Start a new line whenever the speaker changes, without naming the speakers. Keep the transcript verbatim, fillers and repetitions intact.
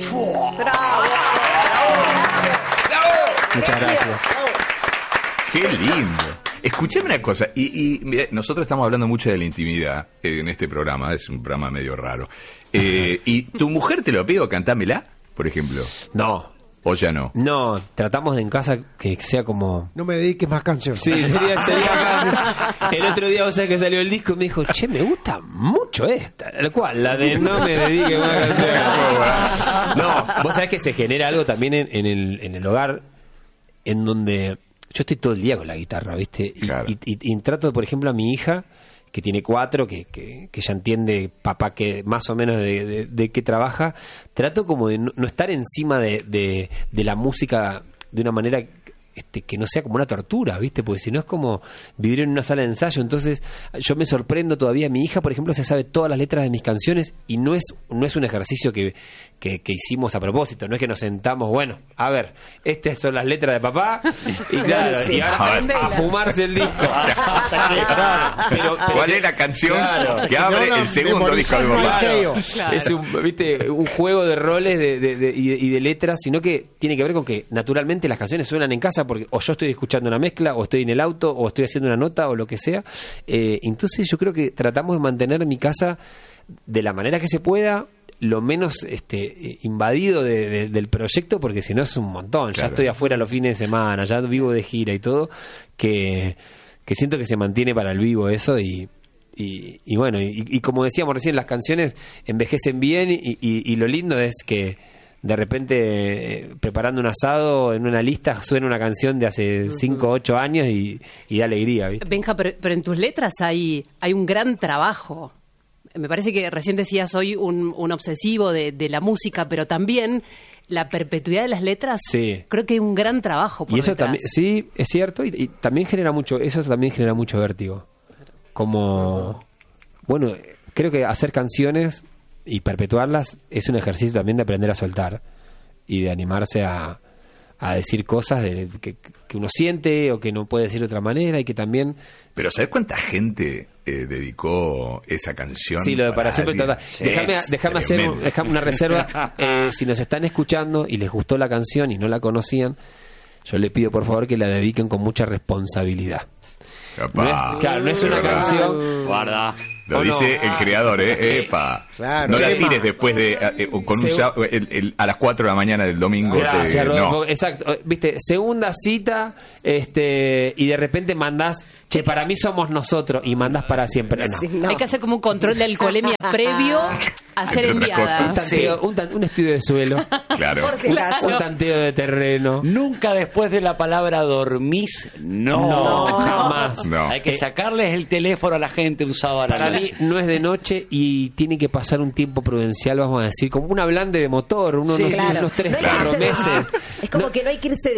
¡Fua!
¡Bravo!
¡Bravo!
Muchas gracias.
Qué lindo. Escuchame una cosa, y, y mira, nosotros estamos hablando mucho de la intimidad eh, en este programa, es un programa medio raro. Eh, ¿Y tu mujer te lo pido, cantámela, por ejemplo?
No.
¿O ya no?
No, tratamos de en casa que sea como...
No me dediques más canciones.
Sí, sería, sería casi... El otro día, o sea, que salió el disco y me dijo, che, me gusta mucho esta. ¿La cual? La de no me dediques más canciones. No, vos sabés que se genera algo también en, en, el, en el hogar, en donde yo estoy todo el día con la guitarra, ¿viste? Y,
Claro.
y, y, y trato, por ejemplo, a mi hija, que tiene cuatro, que, que, que ya entiende papá que más o menos de, de, de qué trabaja, trato como de no, no estar encima de, de, de la música de una manera este, que no sea como una tortura, ¿viste? Porque si no es como vivir en una sala de ensayo. Entonces yo me sorprendo todavía. Mi hija, por ejemplo, se sabe todas las letras de mis canciones y no es, no es un ejercicio que, que, que hicimos a propósito. No es que nos sentamos, bueno, a ver, estas son las letras de papá y claro,
Sí,
y ahora a, a fumarse el disco. Pero- pero-
¿Cuál es la canción
Claro.
que abre
No, no,
el segundo disco de
memorizar
papá?
Maikeo.
Claro.
Es un, ¿viste? Un juego de roles de, de- de- y, de, y de letras, sino que tiene que ver con que naturalmente las canciones suenan en casa porque o yo estoy escuchando una mezcla, o estoy en el auto, o estoy haciendo una nota, o lo que sea. Eh, entonces yo creo que tratamos de mantener mi casa de la manera que se pueda, lo menos este eh, invadido de, de- del proyecto, porque si no es un montón. Ya
Claro.
estoy afuera los fines de semana, ya vivo de gira y todo, que, que siento que se mantiene para el vivo eso y... Y, y bueno, y, y como decíamos recién, las canciones envejecen bien y, y- y lo lindo es que de repente eh, preparando un asado en una lista suena una canción de hace cinco o ocho años y, y da alegría, ¿viste?
Benja, pero, pero en tus letras hay, hay un gran trabajo. Me parece que recién decías soy un, un obsesivo de, de la música, pero también la perpetuidad de las letras,
Sí.
creo que hay un gran trabajo por
Y eso
detrás.
también, sí, es cierto, y, y también genera mucho, eso también genera mucho vértigo. Como, bueno, creo que hacer canciones y perpetuarlas es un ejercicio también de aprender a soltar y de animarse a, a decir cosas de, que, que uno siente o que no puede decir de otra manera y que también...
Pero ¿sabes cuánta gente eh, dedicó esa canción?
Sí, lo de para siempre.
alguien?
Total.
Sí,
Déjame,
es
déjame hacer un-
tremendo.
déjame una reserva. Eh, si nos están escuchando y les gustó la canción y no la conocían, yo les pido por favor que la dediquen con mucha responsabilidad.
Capaz.
No es- claro, no es una
¿Verdad?
canción.
Guarda.
Lo
¿O no?
dice el creador, ¿eh? Epa.
Claro.
No la
Sí.
tires después de. eh, con un,
Segu-
sa- el- el- a las cuatro de la mañana del domingo. te-
Gracias, Rodolfo.
no.
Exacto. Viste, segunda cita, este, y de repente mandás, che, para mí somos nosotros, y mandás para siempre. No.
Sí, no. Hay que hacer como un control de alcoholemia previo a ser
Entre otras
enviada.
Un,
cosas.
tanteo, un, tan- un estudio de suelo,
Claro.
Por si
un,
acaso.
un tanteo de terreno.
Nunca después de la palabra dormís, no.
No, jamás.
No.
Hay que sacarles el teléfono a la gente un sábado a la
Para mí
noche.
no es de noche y tiene que pasar un tiempo prudencial, vamos a decir, como una blande de motor, uno
Sí,
no sé,
claro.
unos tres,
No hay que
cuatro
irse de-
meses.
Es como
No-
que no hay que irse